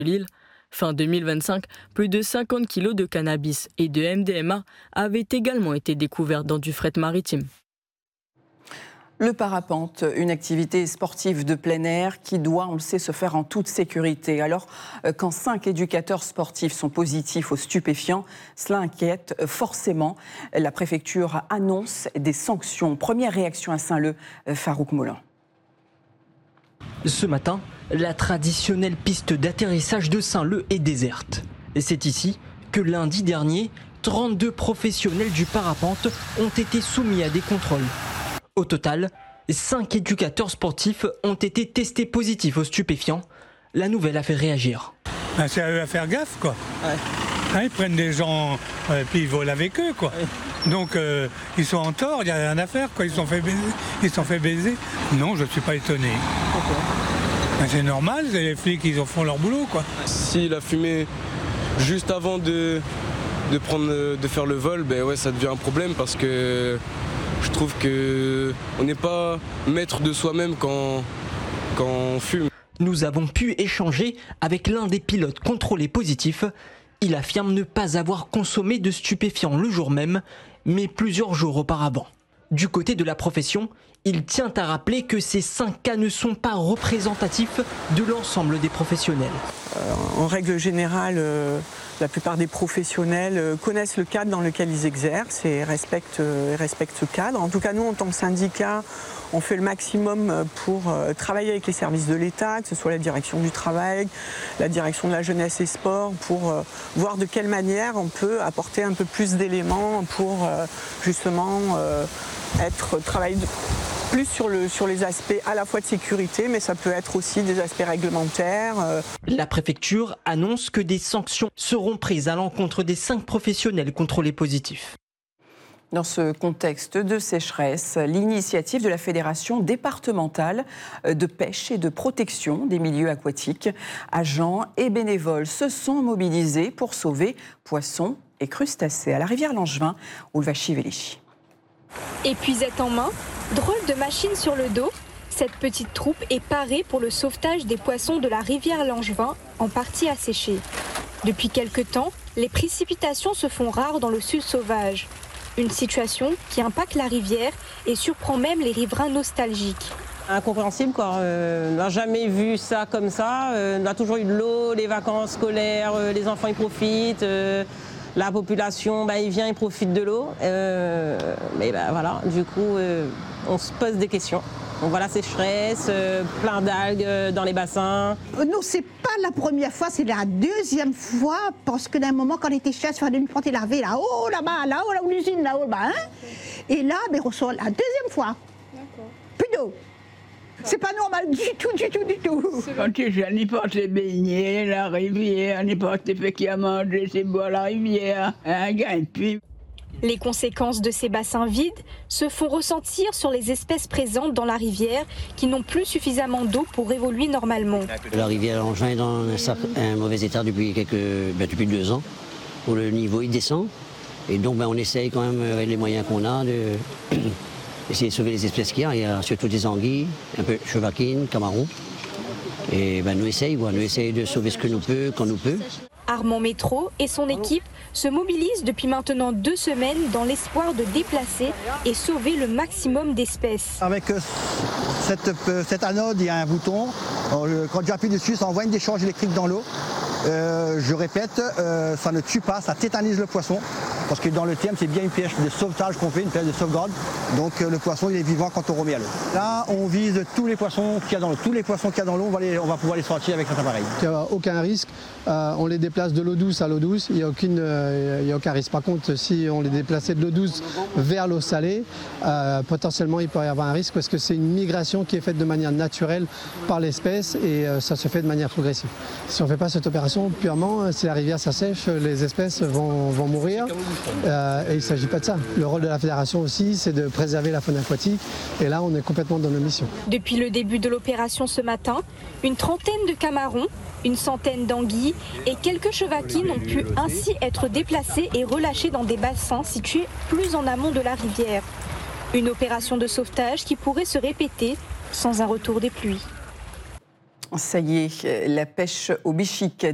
Lille. Fin 2025, plus de 50 kilos de cannabis et de MDMA avaient également été découverts dans du fret maritime. Le parapente, une activité sportive de plein air qui doit, on le sait, se faire en toute sécurité. Alors, quand 5 éducateurs sportifs sont positifs aux stupéfiants, cela inquiète forcément. La préfecture annonce des sanctions. Première réaction à Saint-Leu, Farouk Moulin. Ce matin, la traditionnelle piste d'atterrissage de Saint-Leu est déserte. Et c'est ici que lundi dernier, 32 professionnels du parapente ont été soumis à des contrôles. Au total, 5 éducateurs sportifs ont été testés positifs aux stupéfiants. La nouvelle a fait réagir. C'est à eux à faire gaffe, quoi. Ouais. Ils prennent des gens, puis ils volent avec eux, quoi. Ouais. Donc, ils sont en tort, il n'y a rien à faire, quoi. Ils se sont fait baiser. Non, je ne suis pas étonné. C'est normal, c'est les flics, ils font leur boulot, quoi. S'il a fumé juste avant de faire le vol, ben ouais, ça devient un problème parce que je trouve qu'on n'est pas maître de soi-même quand on fume. Nous avons pu échanger avec l'un des pilotes contrôlés positifs. Il affirme ne pas avoir consommé de stupéfiants le jour même, mais plusieurs jours auparavant. Du côté de la profession, il tient à rappeler que ces 5 cas ne sont pas représentatifs de l'ensemble des professionnels. En règle générale, la plupart des professionnels connaissent le cadre dans lequel ils exercent et respectent ce cadre. En tout cas, nous, en tant que syndicat, on fait le maximum pour travailler avec les services de l'État, que ce soit la direction du travail, la direction de la jeunesse et sport, pour voir de quelle manière on peut apporter un peu plus d'éléments pour justement travailler plus sur les aspects à la fois de sécurité, mais ça peut être aussi des aspects réglementaires. La préfecture annonce que des sanctions seront prises à l'encontre des 5 professionnels contrôlés positifs. Dans ce contexte de sécheresse, l'initiative de la Fédération départementale de pêche et de protection des milieux aquatiques, agents et bénévoles se sont mobilisés pour sauver poissons et crustacés à la rivière Langevin, Ulvashi Velichi. Épuisette en main, drôle de machine sur le dos, cette petite troupe est parée pour le sauvetage des poissons de la rivière Langevin, en partie asséchée. Depuis quelque temps, les précipitations se font rares dans le sud sauvage. Une situation qui impacte la rivière et surprend même les riverains nostalgiques. Incompréhensible, quoi. On n'a jamais vu ça comme ça. On a toujours eu de l'eau, les vacances scolaires, les enfants y profitent. La population, il vient, il profite de l'eau. Mais voilà, du coup, on se pose des questions. Donc voilà, sécheresse, plein d'algues dans les bassins. Non, c'est pas la première fois, c'est la deuxième fois, parce que d'un moment, quand on était chasse, il fallait nous prendre les larvées là-haut, là-bas, là-haut, là où l'usine, là-haut, là-bas. Hein. Et là, on reçoit la deuxième fois. Plus d'eau. C'est pas normal du tout. Quand tu es jeune, il porte les baignets, la rivière, il porte les fait qu'il a mangé, c'est boire la rivière, et puis... Les conséquences de ces bassins vides se font ressentir sur les espèces présentes dans la rivière qui n'ont plus suffisamment d'eau pour évoluer normalement. La rivière Langevin est dans un mauvais état depuis 2 ans, où le niveau il descend. Et donc on essaye quand même avec les moyens qu'on a d'essayer de sauver les espèces qu'il y a. Il y a surtout des anguilles, un peu chevaquines, camarons. Et nous essayons de sauver ce que nous peut, quand nous peut. Armand Métro et son équipe se mobilisent depuis maintenant 2 semaines dans l'espoir de déplacer et sauver le maximum d'espèces. Avec cette anode, il y a un bouton. Quand j'appuie dessus, ça envoie une décharge électrique dans l'eau. Je répète, ça ne tue pas, ça tétanise le poisson. Parce que dans le terme, c'est bien une pêche de sauvetage qu'on fait, une pêche de sauvegarde. Donc le poisson, il est vivant quand on remet à l'eau. Là, on vise tous les poissons qu'il y a dans l'eau. Tous les poissons qu'il y a dans l'eau, on va pouvoir les sortir avec cet appareil. Il n'y a aucun risque. On les déplace de l'eau douce à l'eau douce. Il n'y a aucun risque. Par contre, si on les déplaçait de l'eau douce vers l'eau salée, potentiellement, il peut y avoir un risque parce que c'est une migration qui est faite de manière naturelle par l'espèce et ça se fait de manière progressive. Si on ne fait pas cette opération purement, si la rivière s'assèche, les espèces vont mourir. Et il ne s'agit pas de ça. Le rôle de la fédération aussi, c'est de préserver la faune aquatique. Et là, on est complètement dans nos missions. Depuis le début de l'opération ce matin, une trentaine de camarons, une centaine d'anguilles et quelques chevaquines ont pu ainsi être déplacés et relâchés dans des bassins situés plus en amont de la rivière. Une opération de sauvetage qui pourrait se répéter sans un retour des pluies. Ça y est, la pêche au bichic